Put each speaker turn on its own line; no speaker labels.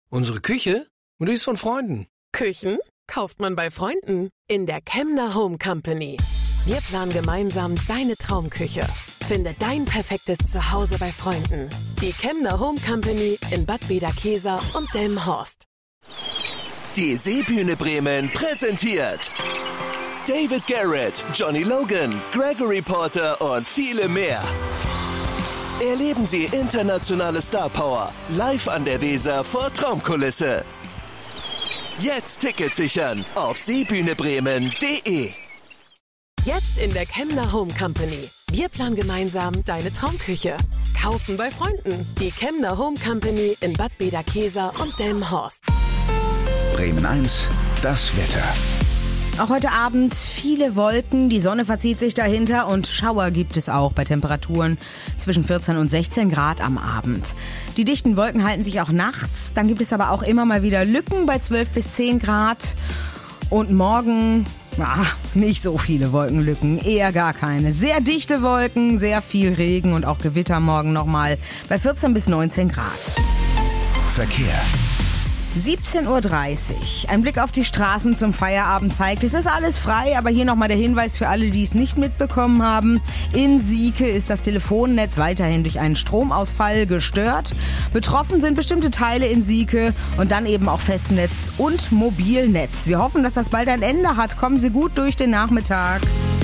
Unsere Küche? Und die ist von Freunden.
Küchen kauft man bei Freunden in der Kemner Home Company. Wir planen gemeinsam deine Traumküche. Finde dein perfektes Zuhause bei Freunden. Die Kemner Home Company in Bad Bederkesa und Delmenhorst.
Die Seebühne Bremen präsentiert David Garrett, Johnny Logan, Gregory Porter und viele mehr. Erleben Sie internationale Starpower live an der Weser vor Traumkulisse. Jetzt Tickets sichern auf seebühnebremen.de.
Jetzt in der Kemner Home Company. Wir planen gemeinsam deine Traumküche. Kaufen bei Freunden. Die Kemner Home Company in Bad Bederkesa und Delmenhorst.
Bremen 1, das Wetter.
Auch heute Abend viele Wolken, die Sonne verzieht sich dahinter und Schauer gibt es auch bei Temperaturen zwischen 14 und 16 Grad am Abend. Die dichten Wolken halten sich auch nachts, dann gibt es aber auch immer mal wieder Lücken bei 12 bis 10 Grad. Und morgen, nicht so viele Wolkenlücken, eher gar keine. Sehr dichte Wolken, sehr viel Regen und auch Gewitter morgen nochmal bei 14 bis 19 Grad.
Verkehr.
17:30 Uhr. Ein Blick auf die Straßen zum Feierabend zeigt, es ist alles frei, aber hier nochmal der Hinweis für alle, die es nicht mitbekommen haben. In Sieke ist das Telefonnetz weiterhin durch einen Stromausfall gestört. Betroffen sind bestimmte Teile in Sieke und dann eben auch Festnetz und Mobilnetz. Wir hoffen, dass das bald ein Ende hat. Kommen Sie gut durch den Nachmittag.